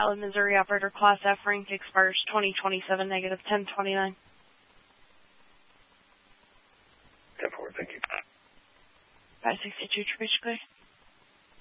Valid Missouri Operator Class F rank expires 2027 negative 1029. 10-4, thank you. 562 Triple clear.